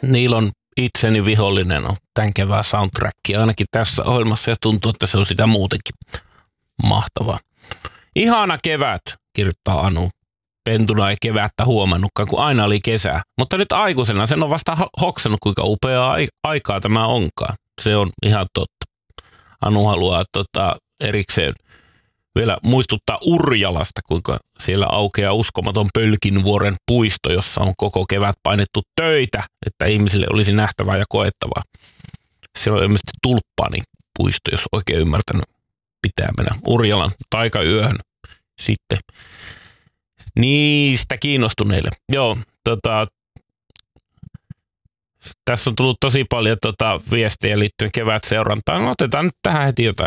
Niillä on itseni vihollinen on tämän kevään soundtrack, ainakin tässä ohjelmassa, ja tuntuu, että se on sitä muutenkin. Mahtavaa. Ihana kevät, kirjoittaa Anu. Pentuna ei kevättä huomannutkaan, kun aina oli kesää. Mutta nyt aikuisena sen on vasta hoksannut, kuinka upeaa aikaa tämä onkaan. Se on ihan totta. Anu haluaa erikseen vielä muistuttaa Urjalasta, kuinka siellä aukeaa uskomaton Pölkinvuoren puisto, jossa on koko kevät painettu töitä, että ihmisille olisi nähtävää ja koettavaa. Siellä on ilmeisesti tulppaani puisto, jos oikein ymmärtänyt, pitää mennä Urjalan taikayöhön sitten. Niistä kiinnostuneille. Joo, tässä on tullut tosi paljon viestejä liittyen kevätseurantaan. Otetaan nyt tähän heti jotain